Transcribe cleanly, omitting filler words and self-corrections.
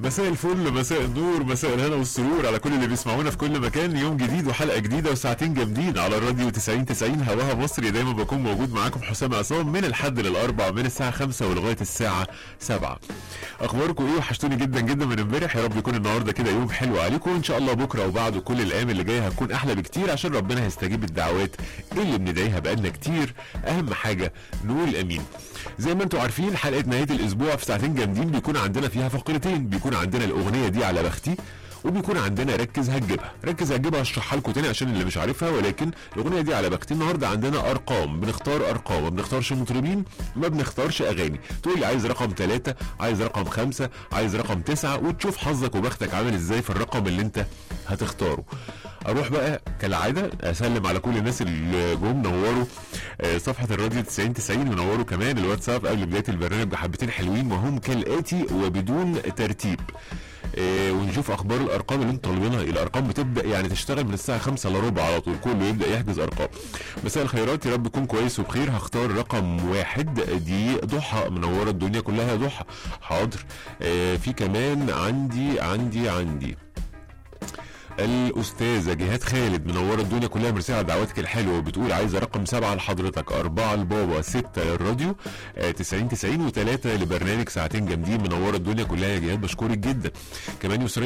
مساء الفل، مساء النور، مساء الهنا والسرور على كل اللي بيسمعونا في كل مكان. يوم جديد وحلقه جديده وساعتين جامدين على الراديو 90 هواها مصري. دايما بكون موجود معاكم حسام عصام من الحد للاربع، من الساعه 5 ولغايه الساعه 7. اخباركم ايه؟ وحشتوني جدا جدا من امبارح. يا رب يكون النهارده كده يوم حلو عليكم، وان شاء الله بكره وبعده كل الايام اللي جايه هتكون احلى بكتير، عشان ربنا هيستجيب الدعوات اللي بندعيها بقالنا كتير. اهم حاجه نقول امين. زي ما انتم عارفين، حلقه نهايه الاسبوع في ساعتين جامدين بيكون عندنا فيها فقرتين. بيكون عندنا الاغنيه دي على بختي، وبيكون عندنا ركز هتجيبها. ركز هتجيبها هشرحها لكم تاني عشان اللي مش عارفها، ولكن الاغنيه دي على بختي. النهارده عندنا ارقام، بنختار ارقام، ما بنختارش مطربين، ما بنختارش اغاني. تقول لي عايز رقم 3، عايز رقم 5، عايز رقم 9، وتشوف حظك وبختك عامل ازاي في الرقم اللي انت هتختاره. اروح بقى كالعاده اسلم على كل الناس اللي جم نوروا صفحه الراديو 90 ونوروا كمان الواتساب قبل بدايه البرنامج بحبتين حلوين، وهم كالاتي وبدون ترتيب. ونشوف اخبار الارقام اللي انتم طالبينها. الارقام بتبدا يعني تشتغل من الساعه 5 الا ربع على طول، كله يبدا يحجز ارقام. مساء الخيرات، يا رب تكون كويس وبخير. هختار رقم 1. دي ضحى منوره الدنيا كلها يا ضحى. حاضر. في كمان عندي الأستاذة جهاد خالد منورة الدنيا كلها، مرسية على دعواتك الحلوة، وبتقول عايزة رقم 7 لحضرتك، 4 لبابا، 6 للراديو 90 و3 لبرنامج ساعتين جامدين. منورة الدنيا كلها يا جهاد، بشكرك جدا. كمان يسرين